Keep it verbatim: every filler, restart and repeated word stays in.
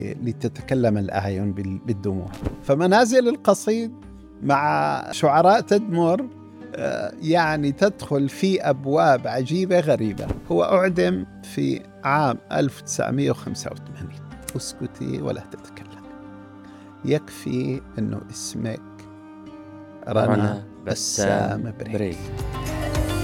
لتتكلم الأعين بالدموع. فمنازل القصيد مع شعراء تدمر يعني تدخل في أبواب عجيبة غريبة. هو أعدم في عام ألف وتسعمائة وخمسة وثمانين. اسكتي ولا تتكلم، يكفي أنه اسمك رنا بسام بريك.